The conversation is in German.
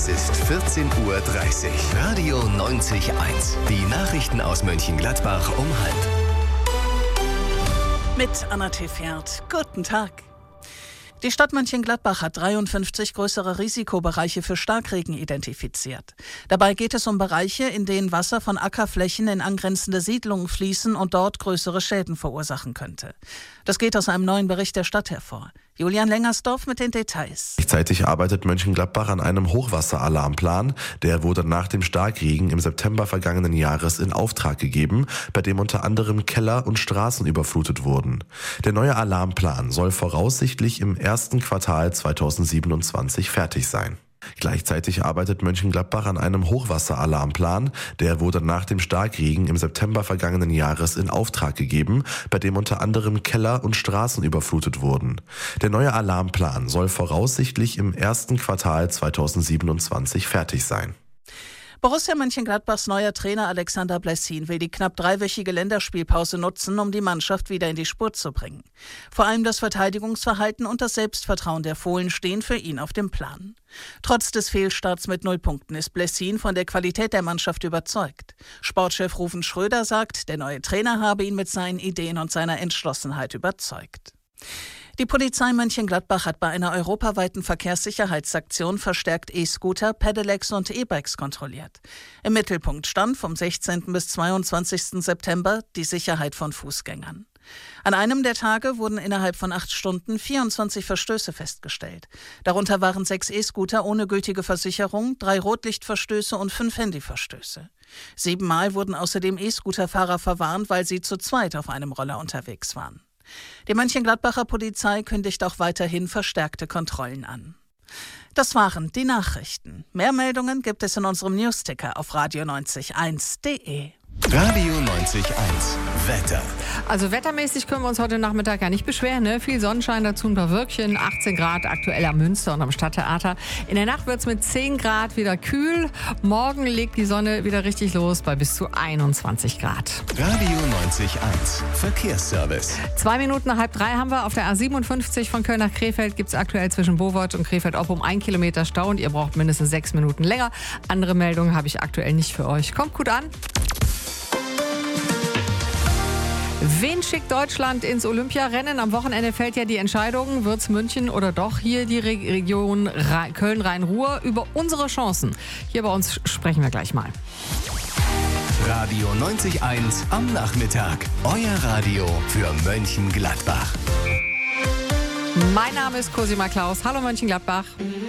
Es ist 14:30 Uhr. Radio 90.1. Die Nachrichten aus Mönchengladbach um 12:30. Mit Anna Tefert. Guten Tag. Die Stadt Mönchengladbach hat 53 größere Risikobereiche für Starkregen identifiziert. Dabei geht es um Bereiche, in denen Wasser von Ackerflächen in angrenzende Siedlungen fließen und dort größere Schäden verursachen könnte. Das geht aus einem neuen Bericht der Stadt hervor. Julian Lengersdorf mit den Details. Gleichzeitig arbeitet Mönchengladbach an einem Hochwasseralarmplan. Der wurde nach dem Starkregen im September vergangenen Jahres in Auftrag gegeben, bei dem unter anderem Keller und Straßen überflutet wurden. Der neue Alarmplan soll voraussichtlich im ersten Quartal 2027 fertig sein. Gleichzeitig arbeitet Mönchengladbach an einem Hochwasseralarmplan. Der wurde nach dem Starkregen im September vergangenen Jahres in Auftrag gegeben, bei dem unter anderem Keller und Straßen überflutet wurden. Der neue Alarmplan soll voraussichtlich im ersten Quartal 2027 fertig sein. Borussia Mönchengladbachs neuer Trainer Alexander Blessin will die knapp dreiwöchige Länderspielpause nutzen, um die Mannschaft wieder in die Spur zu bringen. Vor allem das Verteidigungsverhalten und das Selbstvertrauen der Fohlen stehen für ihn auf dem Plan. Trotz des Fehlstarts mit 0 Punkten ist Blessin von der Qualität der Mannschaft überzeugt. Sportchef Ruven Schröder sagt, der neue Trainer habe ihn mit seinen Ideen und seiner Entschlossenheit überzeugt. Die Polizei Mönchengladbach hat bei einer europaweiten Verkehrssicherheitsaktion verstärkt E-Scooter, Pedelecs und E-Bikes kontrolliert. Im Mittelpunkt stand vom 16. bis 22. September die Sicherheit von Fußgängern. An einem der Tage wurden innerhalb von 8 Stunden 24 Verstöße festgestellt. Darunter waren 6 E-Scooter ohne gültige Versicherung, 3 Rotlichtverstöße und 5 Handyverstöße. 7-mal wurden außerdem E-Scooterfahrer verwarnt, weil sie zu zweit auf einem Roller unterwegs waren. Die Mönchengladbacher Polizei kündigt auch weiterhin verstärkte Kontrollen an. Das waren die Nachrichten. Mehr Meldungen gibt es in unserem Newsticker auf radio901.de. Radio 90.1. Wetter. Also wettermäßig können wir uns heute Nachmittag ja nicht beschweren. Ne? Viel Sonnenschein, dazu ein paar Wölkchen, 18 Grad aktuell am Münster und am Stadttheater. In der Nacht wird es mit 10 Grad wieder kühl. Morgen legt die Sonne wieder richtig los bei bis zu 21 Grad. Radio 90.1. Verkehrsservice. 2 Minuten nach 2:30 haben wir. Auf der A57 von Köln nach Krefeld gibt es aktuell zwischen Bowold und Krefeld-Oppum 1 Kilometer Stau und ihr braucht mindestens 6 Minuten länger. Andere Meldungen habe ich aktuell nicht für euch. Kommt gut an. Wen schickt Deutschland ins Olympiarennen? Am Wochenende fällt ja die Entscheidung, wird's München oder doch hier die Region Köln-Rhein-Ruhr? Über unsere Chancen. Hier bei uns sprechen wir gleich mal. Radio 90.1 am Nachmittag. Euer Radio für Mönchengladbach. Mein Name ist Cosima Klaus. Hallo Mönchengladbach.